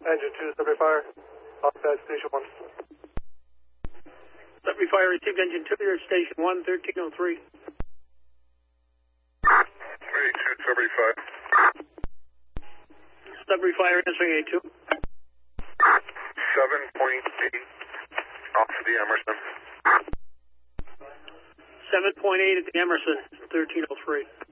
Engine 2, Sudbury Fire, outside Station 1. Sudbury Fire received Engine 2, you're at Station 1, 1303. 82, Sudbury Fire. Sudbury Fire answering A2. 7.8 off of the Emerson. 7.8 at the Emerson, 1303.